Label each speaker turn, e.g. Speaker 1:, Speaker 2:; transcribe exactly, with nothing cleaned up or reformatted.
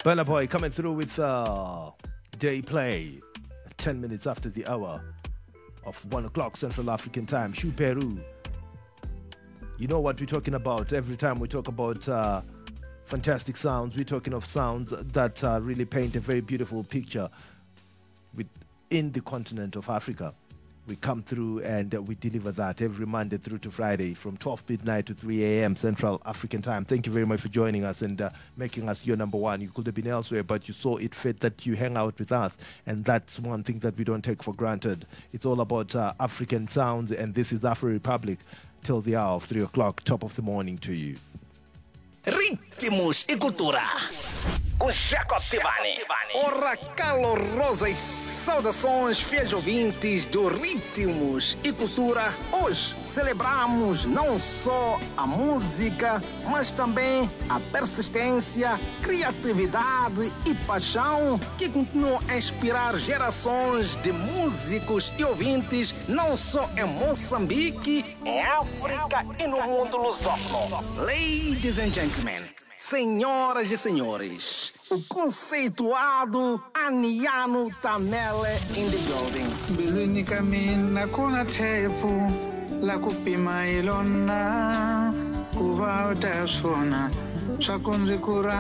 Speaker 1: Burna Boy coming through with uh, Day Play, ten minutes after the hour of one o'clock Central African time. Shu Peru. You know what we're talking about every time we talk about uh, fantastic sounds. We're talking of sounds that uh, really paint a very beautiful picture within the continent of Africa. We come through and uh, we deliver that every Monday through to Friday from twelve midnight to three a.m. Central African time. Thank you very much for joining us and uh, making us your number one. You could have been elsewhere, but you saw it fit that you hang out with us. And that's one thing that we don't take for granted. It's all about uh, African sounds, and this is Afro Republic till the hour of three o'clock, top of the morning to you.
Speaker 2: Ritmos e Cultura com Jacob Tivani. Ora, calorosas saudações, fiéis ouvintes do Ritmos e Cultura. Hoje celebramos não só a música, mas também a persistência, criatividade e paixão que continuam a inspirar gerações de músicos e ouvintes, não só em Moçambique, em África e no mundo lusófono. Ladies and gentlemen, senhoras e senhores, o conceituado Aniano Tamele in the building.
Speaker 3: Bilwini kamina kuna tepu la kupima ilona kuva utasona swakunzi kura